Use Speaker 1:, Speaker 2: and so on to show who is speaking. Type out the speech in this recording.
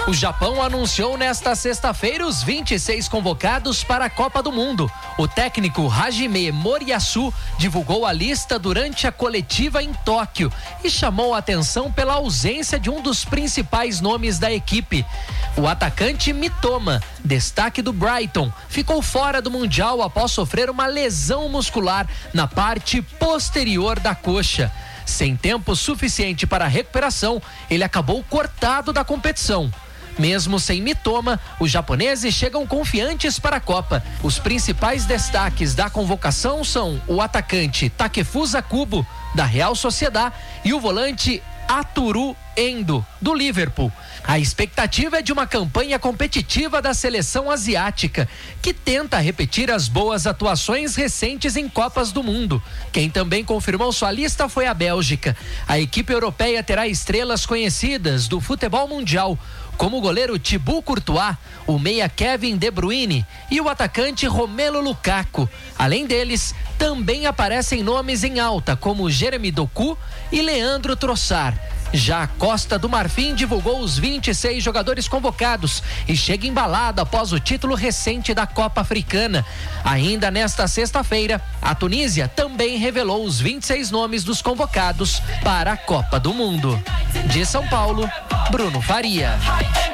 Speaker 1: O Japão anunciou nesta sexta-feira os 26 convocados para a Copa do Mundo. O técnico Hajime Moriyasu divulgou a lista durante a coletiva em Tóquio e chamou a atenção pela ausência de um dos principais nomes da equipe. O atacante Mitoma, destaque do Brighton, ficou fora do Mundial após sofrer uma lesão muscular na parte posterior da coxa. Sem tempo suficiente para a recuperação, ele acabou cortado da competição. Mesmo sem Mitoma, os japoneses chegam confiantes para a Copa. Os principais destaques da convocação são o atacante Takefusa Kubo, da Real Sociedad, e o volante Aturu Endo, do Liverpool. A expectativa é de uma campanha competitiva da seleção asiática, que tenta repetir as boas atuações recentes em Copas do Mundo. Quem também confirmou sua lista foi a Bélgica. A equipe europeia terá estrelas conhecidas do futebol mundial, como o goleiro Thibaut Courtois, o meia Kevin De Bruyne e o atacante Romelu Lukaku. Além deles, também aparecem nomes em alta, como Jeremy Doku e Leandro Trossard. Já a Costa do Marfim divulgou os 26 jogadores convocados e chega embalada após o título recente da Copa Africana. Ainda nesta sexta-feira, a Tunísia também revelou os 26 nomes dos convocados para a Copa do Mundo. De São Paulo, Bruno Faria.